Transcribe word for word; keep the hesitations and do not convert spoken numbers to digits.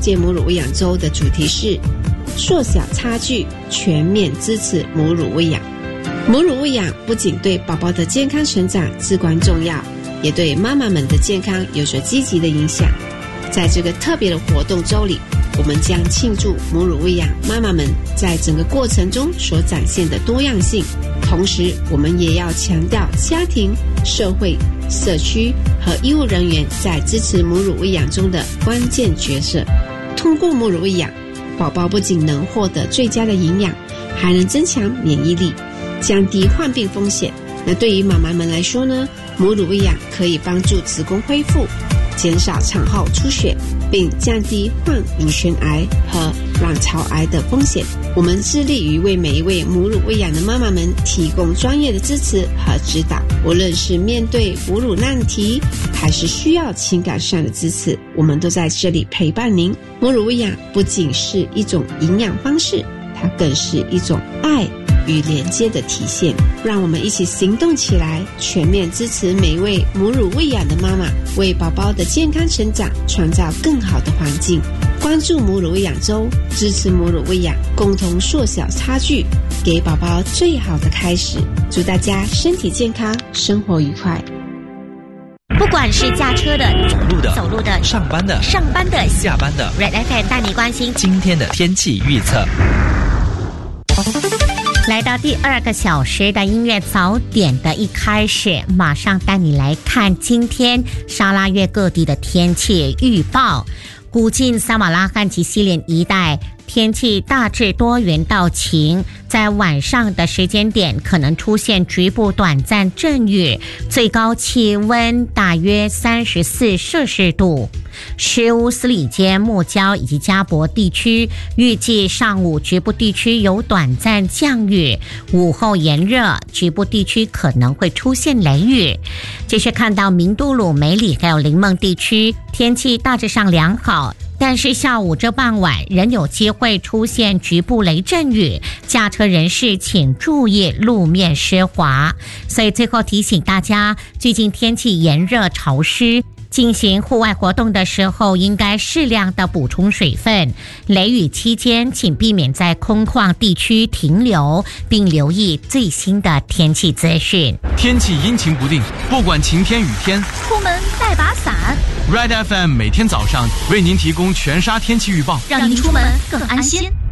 界母乳喂养周的主题是缩小差距，全面支持母乳喂养。母乳喂养不仅对宝宝的健康成长至关重要，也对妈妈们的健康有着积极的影响。在这个特别的活动周里，我们将庆祝母乳喂养妈妈们在整个过程中所展现的多样性，同时我们也要强调家庭、社会、社区和医务人员在支持母乳喂养中的关键角色。通过母乳喂养，宝宝不仅能获得最佳的营养，还能增强免疫力，降低患病风险。那对于妈妈们来说呢，母乳喂养可以帮助子宫恢复，减少产后出血，并降低患乳腺癌和卵巢癌的风险。我们致力于为每一位母乳喂养的妈妈们提供专业的支持和指导，无论是面对哺乳难题，还是需要情感上的支持，我们都在这里陪伴您。母乳喂养不仅是一种营养方式，它更是一种爱与连接的体现。让我们一起行动起来，全面支持每一位母乳喂养的妈妈，为宝宝的健康成长创造更好的环境。关注母乳喂养周，支持母乳喂养，共同缩小差距，给宝宝最好的开始。祝大家身体健康，生活愉快。 不管是驾车的、 走路的、 走路的、 上班的、 上班的、 下班的 Red F M 带你关心今天的天气预测。 来到第二个小时的音乐早点的一开始，马上带你来看今天沙拉越各地的天气预报。古晋撒马拉罕及西连一带天气大致多云到晴，在晚上的时间点可能出现局部短暂阵雨，最高气温大约三十四摄氏度。石屋斯里街、木礁以及加博地区预计上午局部地区有短暂降雨，午后炎热，局部地区可能会出现雷雨。继续看到明都鲁、梅里还有林梦地区天气大致上良好，但是下午这傍晚仍有机会出现局部雷阵雨，驾车人士请注意路面湿滑。所以最后提醒大家，最近天气炎热潮湿，进行户外活动的时候应该适量的补充水分。雷雨期间请避免在空旷地区停留，并留意最新的天气资讯。 天气阴晴不定，不管晴天雨天， 出门带把伞。 Red F M 每天早上为您提供全沙天气预报， 让您出门更安心。